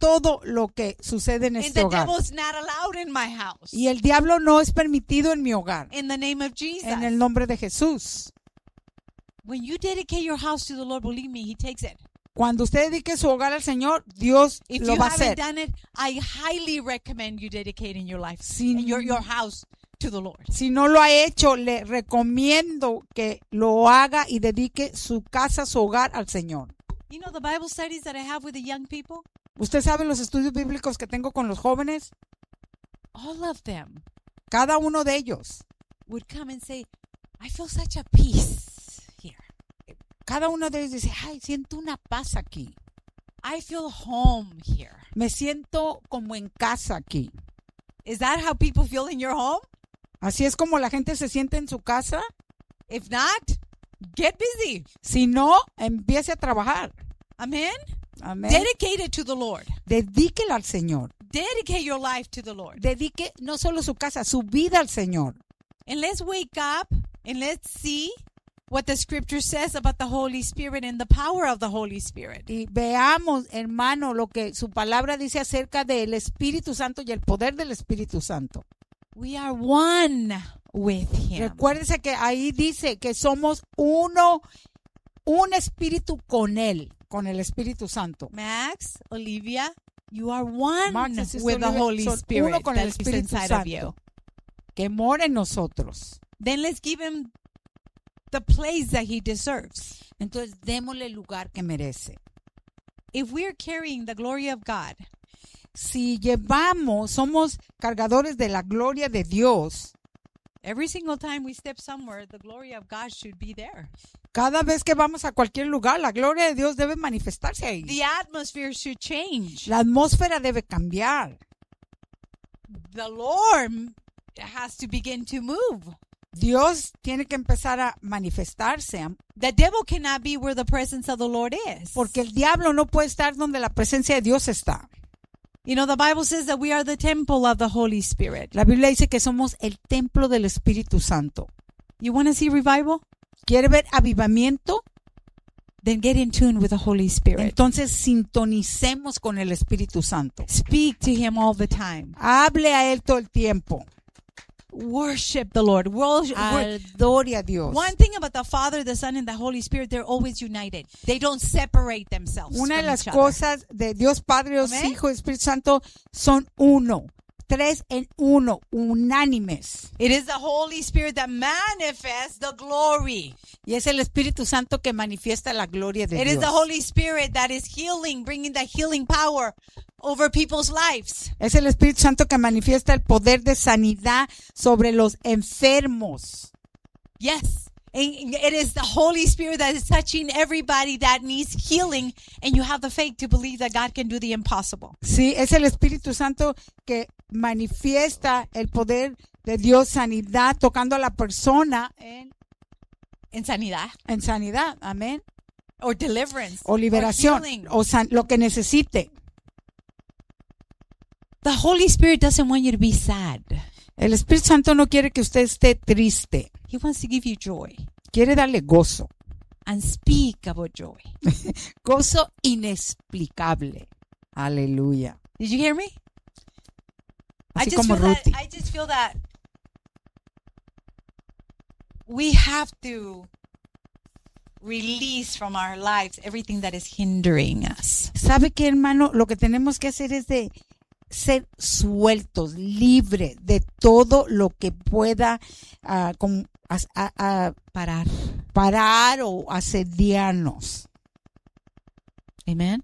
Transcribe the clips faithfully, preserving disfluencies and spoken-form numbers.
todo lo que sucede en And este the hogar. devil's not allowed in my house. Y el diablo no es permitido en mi hogar. In the name of Jesus. En el nombre de Jesús. When you dedicate your house to the Lord, believe me, He takes it. Cuando usted dedique su hogar al Señor, Dios If lo you va a haven't hacer. done it, I highly recommend you dedicating your life Si, and your, your house to the Lord. si no lo ha hecho, le recomiendo que lo haga y dedique su casa, su hogar al Señor. You know the Bible studies that I have with the young people? ¿Usted sabe los estudios bíblicos que tengo con los jóvenes? All of them Cada uno de ellos. would come and say, I feel such a peace here. Cada uno de ellos dice, ay, siento una paz aquí. I feel home here. Me siento como en casa aquí. Is that how people feel in your home? Así es como la gente se siente en su casa. If not, get busy. Si no, empiece a trabajar. Amen? Amén. Dedicate it to the Lord. Dedíquela al Señor. Dedicate your life to the Lord. Dedique no solo su casa, su vida al Señor. And let's wake up and let's see what the scripture says about the Holy Spirit and the power of the Holy Spirit. Y veamos, hermano, lo que su palabra dice acerca del Espíritu Santo y el poder del Espíritu Santo. We are one with Him. Recuérdese que ahí dice que somos uno, un espíritu con Él, con el Espíritu Santo. Max, Olivia, you are one Max y Sister with the Olivia Holy son Spirit uno con el that is Espíritu inside of you. Santo, que mora en nosotros. Then let's give Him the place that He deserves. Entonces, démosle el lugar que merece. If we're carrying the glory of God, Si llevamos, somos cargadores de la gloria de Dios, every single time we step somewhere, the glory of God should be there. cada vez que vamos a cualquier lugar, la gloria de Dios debe manifestarse ahí. The atmosphere should change. La atmósfera debe cambiar. The Lord has to begin to move. Dios tiene que empezar a manifestarse, The devil cannot be where the presence of the Lord is. porque el diablo no puede estar donde la presencia de Dios está. You know, the Bible says that we are the temple of the Holy Spirit. La Biblia dice que somos el templo del Espíritu Santo. You want to see revival? ¿Quiere ver avivamiento? Then get in tune with the Holy Spirit. Entonces sintonicemos con el Espíritu Santo. Speak to Him all the time. Hable a Él todo el tiempo. Worship the Lord. Worship. Adore a Dios. One thing about the Father, the Son, and the Holy Spirit, they're always united. They don't separate themselves Una de from las each other. cosas de Dios Padre, Dios Amén. Hijo y Espíritu Santo son uno. Tres en uno, unánimes. It is the Holy Spirit that manifests the glory. Y es el Espíritu Santo que manifiesta la gloria de It Dios. is the Holy Spirit that is healing, bringing the healing power over people's lives. Es el Espíritu Santo que manifiesta el poder de sanidad sobre los enfermos. Yes. And it is the Holy Spirit that is touching everybody that needs healing, and you have the faith to believe that God can do the impossible. Sí, es el Espíritu Santo que manifiesta el poder de Dios, sanidad, tocando a la persona en, In sanidad. en sanidad. Amén. Or deliverance. O liberación. Or healing. O san- lo que necesite. The Holy Spirit doesn't want you to be sad. El Espíritu Santo no quiere que usted esté triste. He wants to give you joy. Quiere darle gozo. Unspeakable joy. Gozo inexplicable. Aleluya. Did you hear me? I Así just como feel that, Ruthie. I just feel that we have to release from our lives everything that is hindering us. ¿Sabe qué, hermano? Lo que tenemos que hacer es de ser sueltos, libres de todo lo que pueda ah, con- as- a- a- Parar. parar o asediarnos. Amen.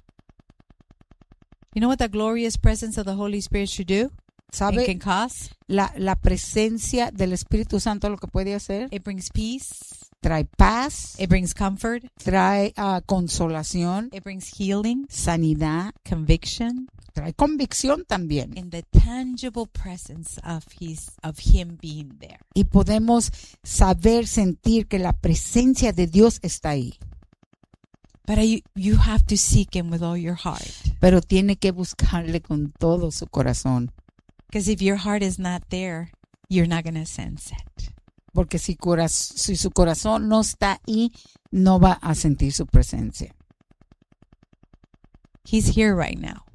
You know what the glorious presence of the Holy Spirit should do? It can ¿Sabe cause? la, la presencia del Espíritu Santo lo que puede hacer? It brings peace. Trae paz, It brings comfort. trae ah, consolación, It brings healing, sanidad, conviction, trae convicción también. and the tangible presence of his of him being there. Y podemos saber, sentir que la presencia de Dios está ahí. But you, you have to seek him with all your heart. Pero tiene que buscarle con todo su corazón. Because if your heart is not there, you're not going to sense it. Porque si, coraz- si su corazón no está ahí, no va a sentir su presencia. He's here right now.